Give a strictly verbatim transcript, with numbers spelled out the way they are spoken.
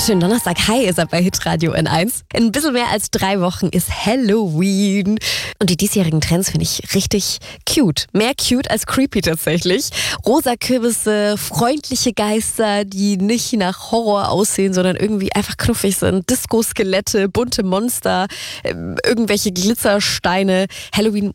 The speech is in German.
Schönen Donnerstag. Hi, ihr seid bei Hitradio N eins. In ein bisschen mehr als drei Wochen ist Halloween. Und die diesjährigen Trends finde ich richtig cute. Mehr cute als creepy tatsächlich. Rosa Kürbisse, freundliche Geister, die nicht nach Horror aussehen, sondern irgendwie einfach knuffig sind. Disco-Skelette, bunte Monster, irgendwelche Glitzersteine. Halloween